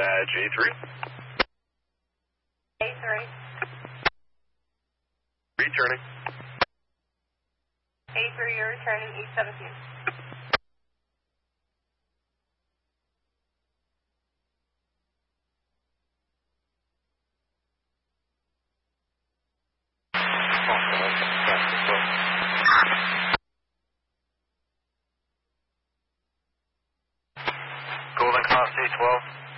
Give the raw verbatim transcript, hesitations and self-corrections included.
Badge A three. A three. Returning. A three, you're returning E seventeen. Golden Cross A twelve.